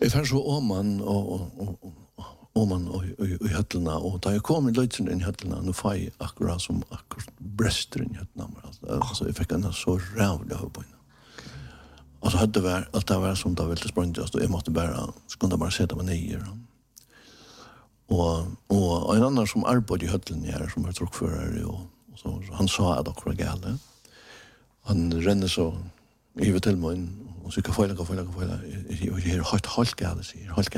Jag tar så om man och höllna och då jag kom i lötsen i höllna nu fai akkurat som bröster i höllna alltså jag fick en så rävla på. Alltså hade det allt det var som då ville sprängas och jag måste bara sätta mig ner. Och en annan som arbetade i höllen här som var truckförare och så han sa att det var galet. Han rände så över till mig och så kan få jag helt galet.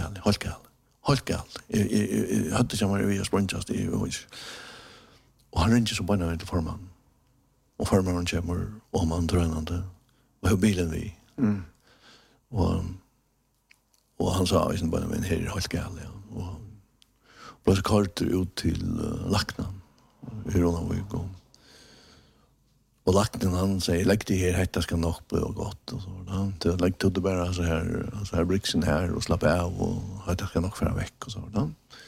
Jag hade ju mig via sprängas det och han ringde så bara till förman. Och förman kommer och man drönande och hur bilen vi. Och han sa ju bara men här är helt galet och så kort ut till Lacknan. Hur hon var igång. Och Lacknan han säger lägg det här detta ska nog bli gott och så då. Det lägg det bara så här brixen här och slappa av och det ska nog föra veck och så då.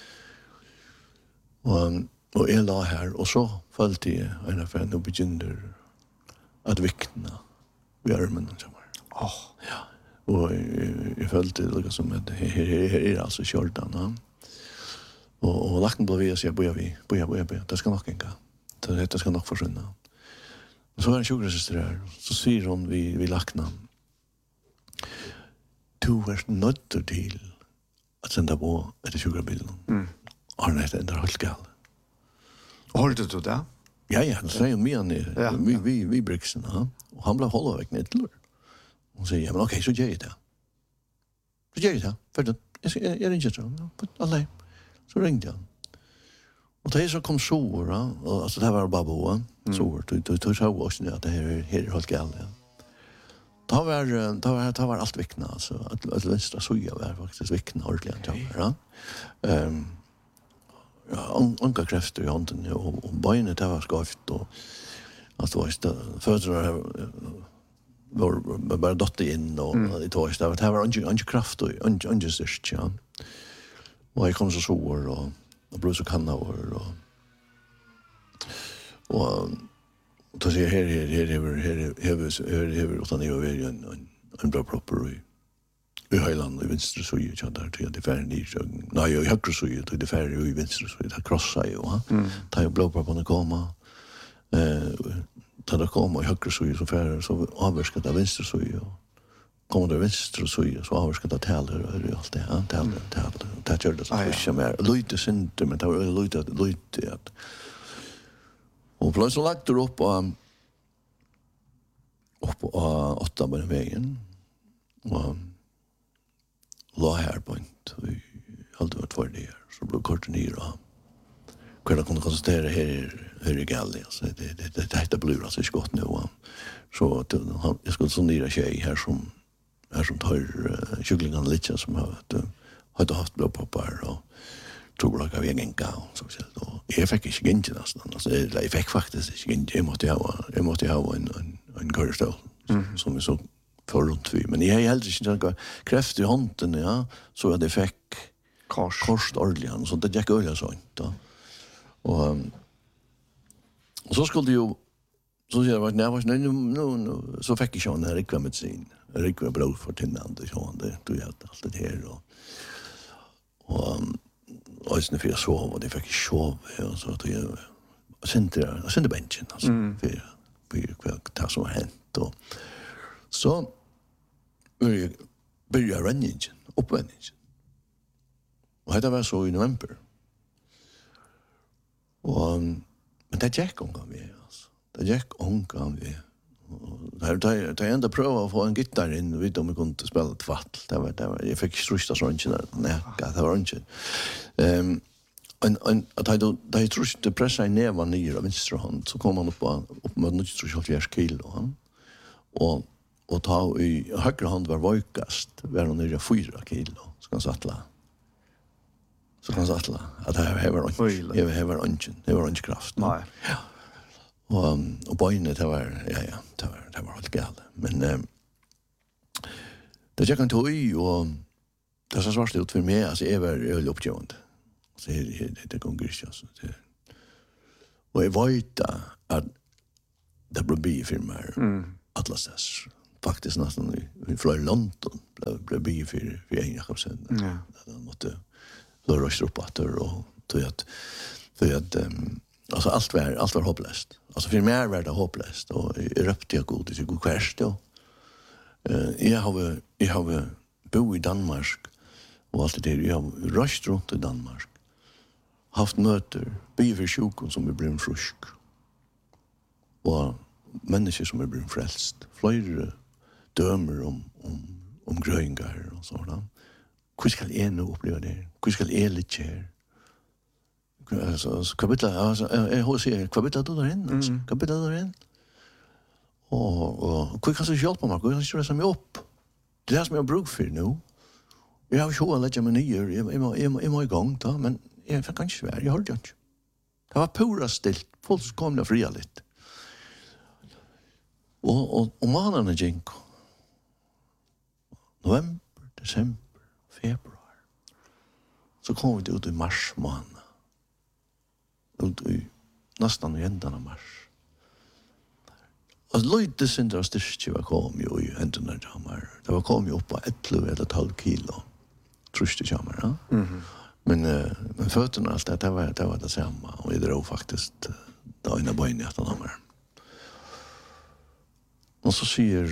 Och jag la här och så följde jag en av nu begynner att vittna vid armen och så var. Ja. Och jag följde det liksom att här är alltså Jordan. Och Lacknan blev vi så jag boja. Det ska nog inga. Det ska nog försvinna. Och så var en sjukgymnast där. Så säger hon vi Lacknan. Du är nödd till att sända på ett sjukgymnastbilen. Han är ändå helt gal. Och hörde du det? Ja, han säger mig vi brixen. Och han blev hålla väck ner till. Och säger, men okej, så gör jag det. För jag ringer så. Alla. Så ringde han. Och det så kom sår, alltså det var bara boa. Sår, du såg också att det här är helt galet. Det var allt vickna, alltså. Att vänstra suja var faktiskt vickna ordentligt. Anka kräfter i handen och beinet det var skavt och alltså fötter var bara dotter in och det var inte kraft och inte styrst, ja. Och jag kom så sår och blod så kannor och då ser här utan det var en bra proper i Highland i vänster så ju där till det färden i nej jag högre så ju till det färden i vänster så det krossar ju va ta ju blå på den komma ta det komma högre så ju så färden så avskar det vänster så ju kommer det vänster så ju så avskar det talar allt det talar gör det så mycket mer lite sentiment det var lite att och plötsligt lagt det upp på 8 på vägen och la här på vi hade varit för det så blev kort ner och kunde konstatera här i gallen så det blir alltså inte gott nu så jag skulle så ner tjej här som tar kycklingarna lite som hade haft blodproppar och tror jag vi en gång så och jag fick inte gänge nästan alltså jag fick faktiskt inte jag måste ha en korrestol som är så för runt vi men jag helt inte kraft i handen ja så att det fick kors ordligen så det gick öle så inte och så skulle ju så jag var nu så fick jag en rekvamedicin blod för tinnande så det du hade allt det här och sen för jag sov och det fick sov och så att jag sände bänken alltså för det som har hänt och så började ränningen, uppvändningen. Och det var så i november. Och, men det gick omgång vi, alltså. Det gick omgång vi. Det enda pröva att få en gitarr in, vet om vi kunde spela ett vatt. Det var, jag fick strusta så inte där. Nej, det var inte. Da jeg tror det pressa i nevan nere av venstre hånd, så kom han upp med 93 kilo. Og ta i högra hand var vojkast, var han nere 4 kilo, så kan sattla. At det var ikke kraft. Nei. Ja. Og bøynet, det var helt galt. Men det jeg kan ta i, og det er så svart ut for meg, altså jeg var øyelig oppgjøvende. Så det går ikke, altså. Og jeg vet at det ble bifirmer, Atlas. faktiskt nästan i flera London blev byggt för en Jakobsen. Ja. Det måste då rush upp att och för att alltså allt var hopplöst. Alltså för mig var det hopplöst och jag röpte jag god i god kvärst då. Jag har bo i Danmark och allt det jag har rusht runt i Danmark. Haft möter, byggt för sjukon som är blivit frisk. Och människor som är blivit frälst. Flera dömer om gröingar och sådant. Hur ska jag nu uppleva det? Hur ska jag lite här? Alltså, jag har sett, vad betyder det där inne? Vad betyder det inne? Och hur kan du hjälpa mig? Hur kan du resa mig upp? Det är det som jag brukar för nu. Jag har sjåat lägga mig ner. Jag må igång då, men jag kan inte svära. Jag hörde inte. Det var pura stilt. Fullkomliga fria lite. Och månaderna gick. November, december, februar. Så kom vi ut i mars månad. Ut i nästan i ändan av mars. Och lite syndra styrke var kom ju i ändan av jammar. Det var kom ju upp på 11 eller 12 kilo. Truste jammar, ja. Men fötterna allt det var det samma. Och jag drog faktiskt då innan böjen i att han har. Och så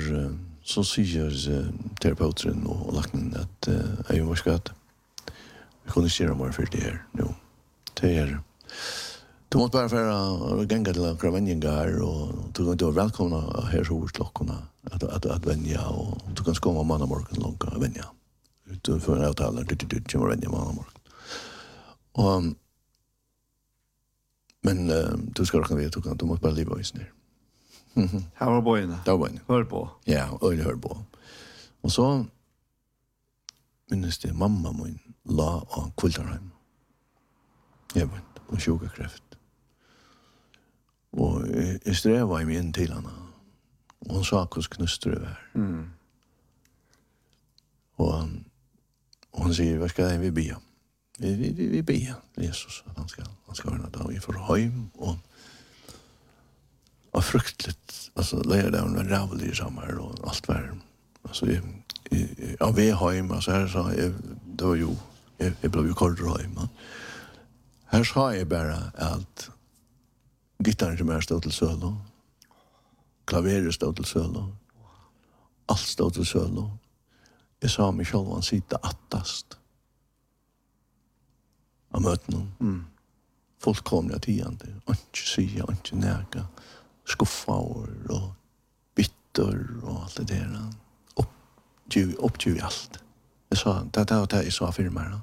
säger terapeuten och lakten att jag var skatt. Vi kunde inte göra mer för det här nu. Det är du måste bara för gänga till kravänningar och du kan inte vara välkomna här så klockorna att vänja och du kan komma manna morgon långt att vänja. Du får en avtal du kommer vänja manna morgon. Och men du ska räkna vet du måste bara leva i snär. Här var bojen. Där var Hör på. Ja, och jag hör på. Och så minns det mamma min la och Kultarheim. Jag var på sjukkräft. Och jag strävade i mig in till henne. Och hon sa hur knuster det var. Och hon säger, vad ska vi be? Vi be Jesus att han ska ordna det. Vi får hem och fruktligt. Alltså, lära det en ravl i sommar och allt var. Alltså, jag var hem och så här sa jag, det var ju, jag blev ju kort hem. Här sa jag bara att gitarren som stod till solo, klaveret stod till solo, allt stod till solo. Jag sa mig själv han sitta attast av möten. Fullkomliga tionde, inte sia, inte näka, skuffaur och bitter och allt det där. Uppgiv allt. Jag sa, det jag sa för mig.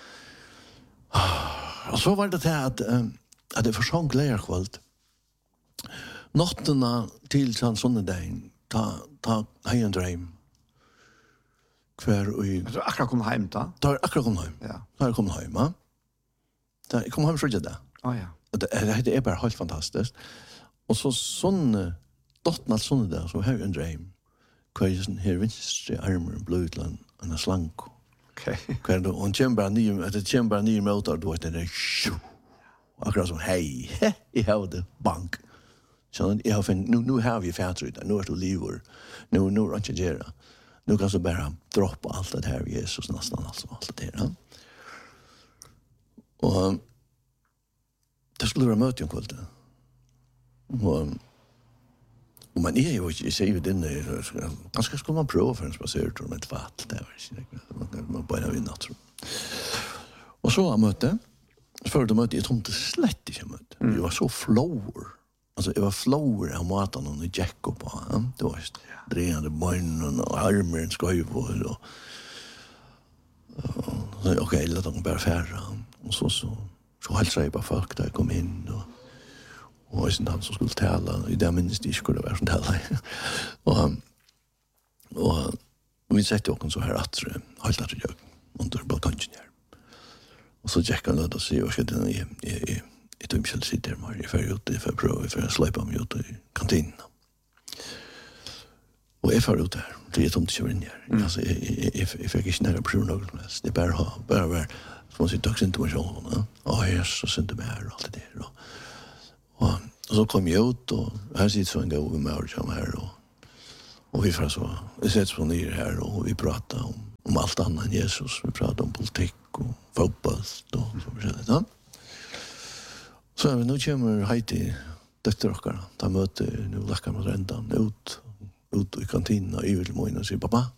Och så var det att det försång glädjekvalt. Notterna till söndagen ta en dröm. Kvar i Så akkurat kom hem då. Tar akkurat kom hem. Ja. Tar kom hem, va? Jag kom hem så det. Ja. Det är bara helt fantastiskt. Och så dottnat sån där så här en dröm. Kvar i sån här vinstre armar blötland en slank. Okej. Kvar då hon kämpar ny motor då det där. Akkurat som hej. I har det bank. Så jag har nu har vi färdigt. Nu är det livet. Nu är det inte. Nu kan så bara droppa allt det här Jesus nästan allt det här. Och det skulle vara möte om kvällen. Och man är ju inte säger den ganska ska man prova för en spacertur med ett vatt där man bara vinna tror. Och så har möte. För det möte jag tror inte slett inte möte. Det var så flower. Alltså det var flower av maten och Jacob på han. Det var drejande benen och armen skövor och okej, låt dem bara färra. Och så hälsade jag bara folk där jag kom in och sen han som skulle tala i det minst det skulle vara som tala. och vi sätter oss så här att helt att jag under balkongen här. Och så Jack han då säger jag att jag tror inte sitter där mer för ut för prova för att släppa mig ut i kantinen. Och jag får ut där. Det är tomt kör in här. Alltså jag fick inte nära prova något mest. Det bara var som sitt dagsintuation. Ja, Jesus inte mer och allt det där. Och så kom jag ut och här sitter så en gång med mig här Och vi får så, vi sätts på ner här och vi pratar om allt annat än Jesus. Vi pratar om politik och fotboll och så vidare. Ja? Så nu kommer Heidi, dötter okkar, ta möte, nu lackar mot räntan, ut i kantinen och över till mojen och säger, pappa,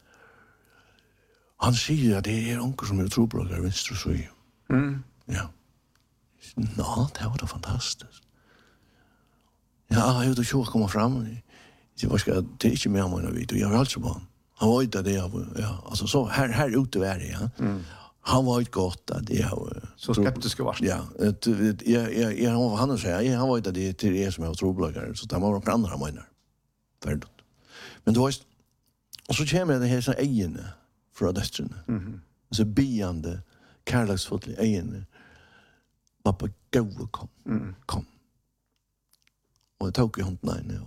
han säger att det är onkel som är troblogare vänster och så. Ja. Nå, det var då fantastiskt. Ja, jag vet inte komma fram. Det är inte med om en video. Jag har alltså på. Han var inte det. Ja, alltså så här ute var det, ja. Han var inte gott att det så skeptisk var. Ja, han säger, han var inte det till er som är troblogare så det var på andra menar. Färdigt. Men då och så kommer det här så egna från döttrarna. Så biande kärleksfulla egna. Pappa gå kom. Och jag tog i hånden inne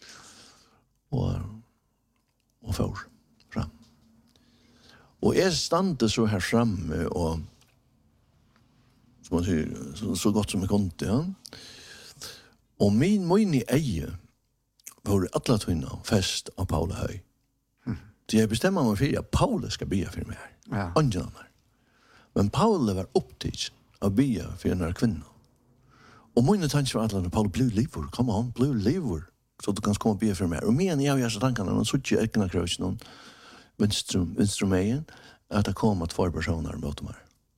och för fram. Och jag stannade så här framme och som man säger, så gott som jag kunde. Ja. Och min i eje var alla tvinna fest av Paula Höj. Så jag bestämmer mig för att Paula ska bya för mig här. Ja. Annan. Men Paula var upptagen av bya för den här kvinnan. Och min tanke var att Paula blev livor. Kom on, blev livor. Så du kan komma och bya för mig. Och men jag gör så tankarna, och så inte äckna kröts någon vänstermejen, att det kom 2 personer mot mig.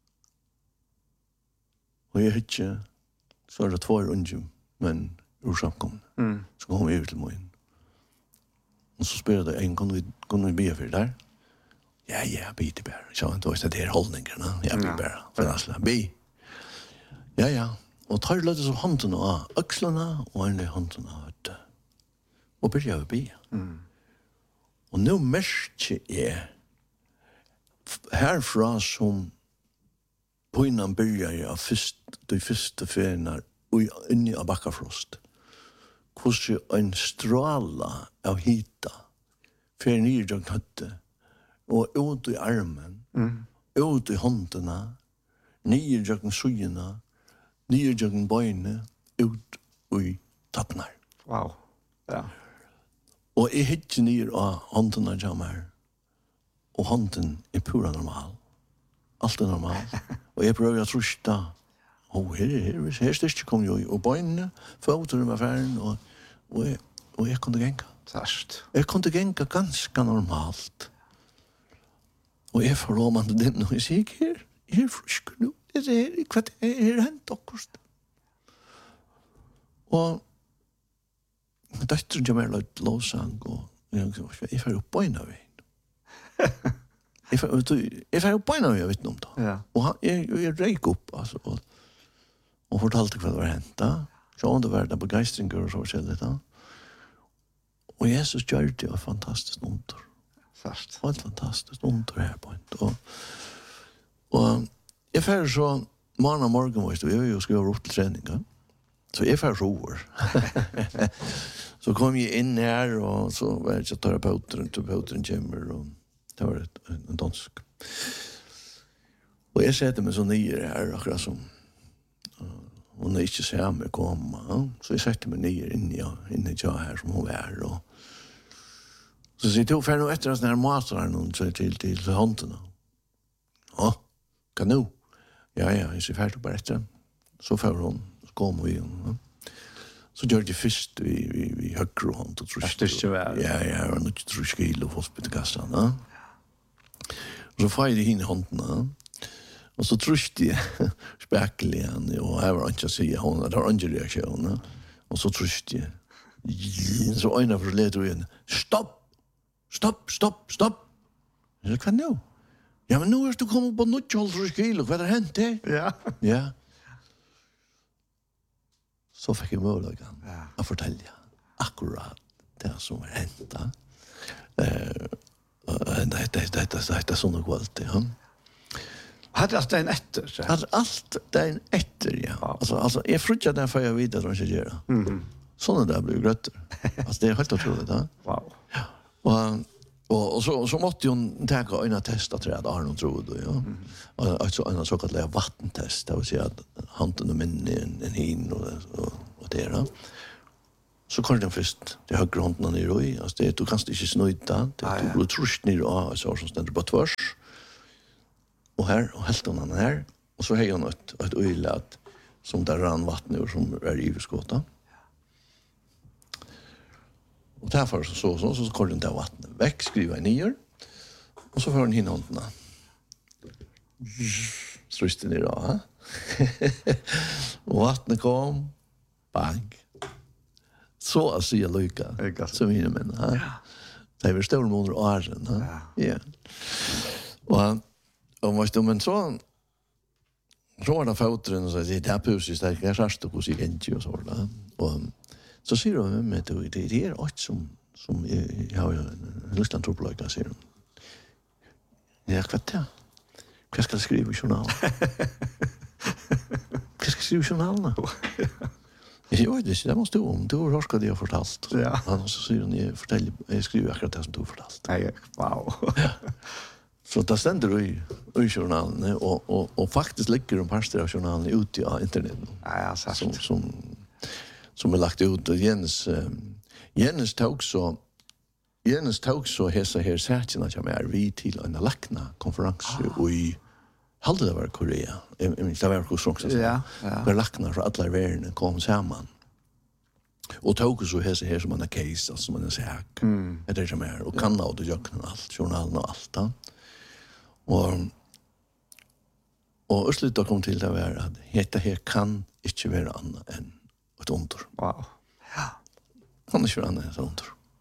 Och jag inte, så är det 2 ungdom, men ur samkomne. Så kom vi över till mojen. Och så spelade jag kunde vi bya för det där? Ja, be det bara. Så inte var det här hållningarna. Jag be bara. För be. Ja. Och tar lite så handen av axlarna och en handen av det. Och börjar be. Och nu märker jag härifrån som på innan börjar jag de första färgerna inne av Backafrost. Hvordan en stråla av hita fer ned i knøtte og ut i armen, ut i håndene, ned i sujene, ned i bøyene, ut i tattene. Wow. Ja. Og jeg hittar ned av håndene jammer, og hånden er pura normal. Allt er normalt. Og jeg prøver å trusta. Her styrke kom jo og bøyene, føttene med færen, og jeg kunne genka. Tørst. Jeg kunne genka ganske normalt. Og jeg får lov med den, og jeg sier, jeg er frisk nå. Hva er hendt akkurat? Og døtteren kommer litt lovsang, og jeg får opp bøyene av en. Jeg får opp bøyene av en, jeg vet noe om det. Ja. Og jeg røyk opp, altså, og fortalte hva det var hendt da. Så om det var det begeistringer og så forskjellig da. Og Jesus gjør det et fantastisk under. Først. Og et fantastisk under her på en. Og jeg får så morgen og morgen, og jeg jo skriver opp til treninga. Så jeg får så over. Så kom jeg inn her, og så var jeg ikke terapeuteren kommer, og det var en dansk. Og jeg setter meg så nye her, akkurat som hon är inte så med komma. Så jag sätter mig ner inne i jag här som hon är. Och så sitter hon för nu efter en sån här matrar någon till handen. Ja, kan du? Ja, jag ser färdigt bara efter. Så får hon komma vi. Så gör det först vi högre hand och tror jag. Ja, och nu tror jag kilo hospitalkassan. Ja. Så får jag det in i handen. Och så tröst jag späckligen och här var inte att säga hon det har ingen reaktion. Och så tröst jag. Så en av ledaren stopp. Jag kan nu. Ja, men nu är du kommit på något håll kilo. Vad har hänt det? Ja. Så fick jag möjligheten att fortälja akkurat det som har hänt. Det är sådana kvalitet. Hade allt den efter så. Allt den efter, ja. Alltså jag fruktar den för jag vet att de ska göra. Sådana där blir grötter. Alltså det är helt otroligt, ja. Wow. Ja. Och så måste hon ta en test att det har någon tro då, ja. Alltså en så kallad vattentest, det vill säga att handen och minnen en hin och det då. så kommer den först till högra handen ner i. Alltså det, du kan inte snöjta. Du blir trusht ner och så som ständer på tvärs. Och här, och helt hon här. Och så har hon ett öjlat som där rann vatten ur som är i skåta. Och därför så kommer den där vattnet väck, skriva i nyer. Och så får den hinna hånderna. Strösten ner då. Och vattnet kom. Bang. Så att säga lycka. Som hinner män. Det är väl stor månader och åren. Ja. Och men så var det fotren och så det här pusis där jag särskilt och så inte och så där. Och så ser de med det är också som jag har lustan tror på att säga. Ja, vad ska jag skriva i journalen? Vad ska jag skriva i journalen? Jag vet inte, det måste du har hörskat det jag fortalt. Ja. Han så säger han, jag skriver akkurat det som du har fortalt. Nej, wow. Så det ständer i journalen och faktiskt ligger de parster av journalen ute på internet. Ja, särskilt. Som är lagt ut. Och Jens tog så hesa här särkina som är vi till en lakna konferens i halde det var Korea. Det var hos också. Ja. Där lakna för alla världen kom samman. Och tog så hesa här som en case, alltså som en sak. Det är som är och kan och jökna allt, journalen och allt. Och slutet kom till det var att detta här kan inte vara annat än ett under. Wow. Ja. Kan inte vara annat än ett under.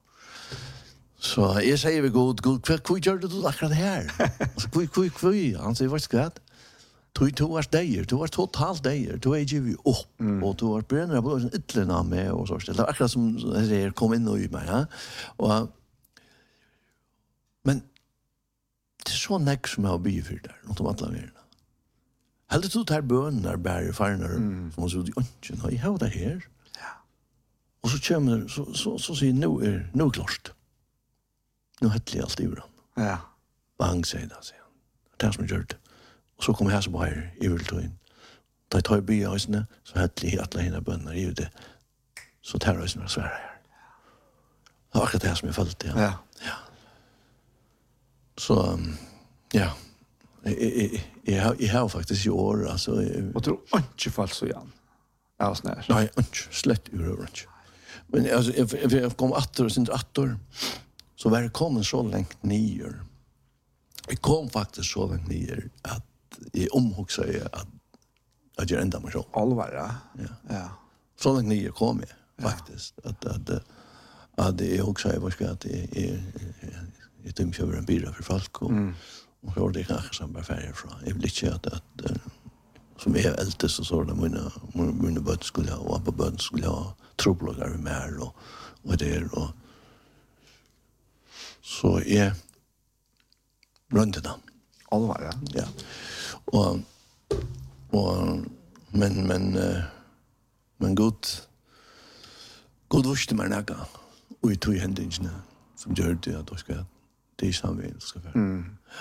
Så jag säger vi god, hva gjør du akkurat her? Altså, hva? Han sier, vet du hva? Du var deier, du var totalt deier, du er givet opp, og du var brenner på en ytterligere med, og så. Det var akkurat som jeg kom inn og i meg, ja. Men det er så nekk som jeg har bygget for der, noe om alle verden. Heldig du tar bønner, bærer, farner, som man sier, ønsken, jeg har det her. Og så kommer, så sier nå klart. Nu heter allt i våran. Ja. Bang, säger han. Det är som jag gjort. Och så kommer jag så bara i Viltoin. Da jeg tar i byhøysene, så heter jeg alle henne bønner i det. Så tar høysene og svære her. Det var akkurat det som jeg følte, ja. Ja. Så, ja. Jeg har faktisk i år, altså... Og du har ikke falt så igjen? Ja, sånn her. Nei, ikke. Slett urøver ikke. Men altså, jeg kom 8 år, så var det kommet så lengt nyer. Jeg kom faktisk så lengt nyer at jeg omhusker at jeg enda meg så. Alvar, ja. Så lengt nyer kom jeg, faktisk. At jeg også at jeg tømte over en byrå for folk, og så var det kanskje som bare ferdig fra. Jeg vil ikke at som jeg er eldest, så var det mine bøten skulle ha, og på bøten skulle ha troblokker med og det og så jeg rønte da. Alvar, ja. Ja. Men god visste meg nægge, og jeg tog hendingene som gjør det at det er samvinn skal være.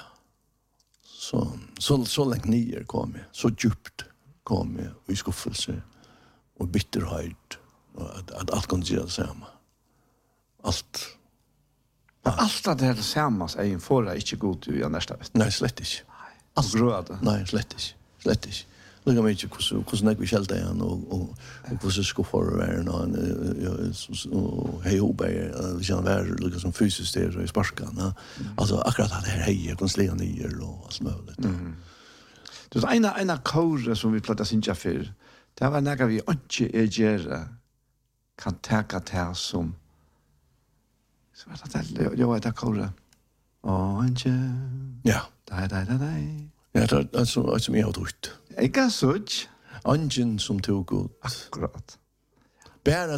Så lengt nyer kom jeg, så djupt kom jeg, og i skuffelse, og bitterhet, og at alt kan gjøre det samme. Alt. Men alt det her samme er en forra ikke god i næsta vest. Nei, slett ikke. Alt grød det. Nei, slett ikke. Lukka meg ikke hvordan jeg vil kjelte igjen, og hvordan skal få være og hei hober, hvis han være lukka som fysisk der og i sparkan. Altså akkurat det her hei, jeg kan slige nyer og alt mulig. Du vet, en av kåre som vi platt synja for, det var nægge vi ikke gjøre kan teka til som så var det jag var där kåre. Anje. Ja. Dai. Ja, det er som jeg har trutt. Jeg er sånn. Angen som tog ut. Akkurat. Bæra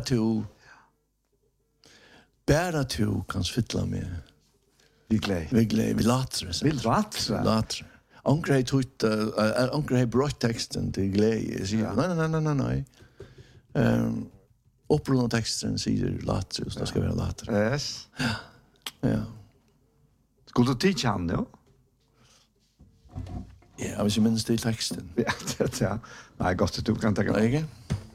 to kan svittla med. Vi glei. Vi latre. Vi latre. Anker hei trutt, anker hei brøtteksten til glei. Jeg sier, nei. Opprunna teksten sier latre, så det skal være latre. Yes. Ja. Skulle du teach han, jo? Ja, hvis jeg minnes til teksten. Ja. Nei, godt at du kan tenke. Ikke?